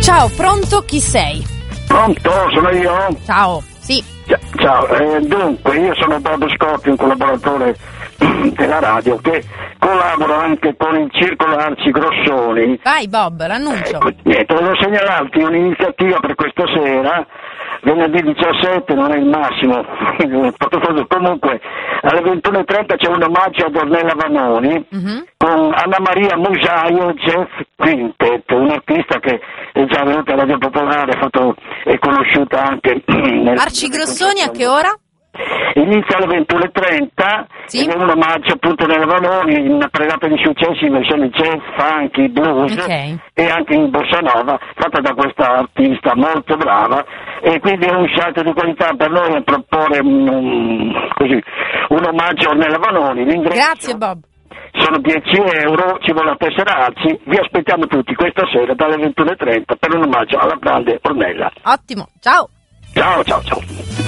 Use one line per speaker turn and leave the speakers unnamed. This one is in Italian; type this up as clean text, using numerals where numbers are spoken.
Ciao, pronto? Chi sei?
Pronto, sono io?
Ciao, sì.
Ciao, dunque io sono Bob Scotti, un collaboratore della radio che collabora anche con il Circolo Arci Grossoni.
Vai Bob, l'annuncio.
Niente, volevo segnalarti un'iniziativa per questa sera, venerdì 17, non è il massimo, comunque alle 21.30 c'è un omaggio a Ornella Vanoni con Anna Maria Musaio Jazz Quintet, un'artista che è già venuta alla Radio Popolare, è conosciuta anche
Arci Grossoni a che ora?
Inizia alle 21.30,
sì?
Ed è un omaggio appunto nella Vanoni, in una pregata di successi in versione jazz, funky, blues e anche in bossa nova, fatta da questa artista molto brava, e quindi è un salto di qualità per noi a proporre un omaggio nella Vanoni.
Grazie Bob.
Sono 10 euro, ci vuole tesserarci, vi aspettiamo tutti questa sera dalle 21.30 per un omaggio alla grande Ornella.
Ottimo, ciao.
Ciao.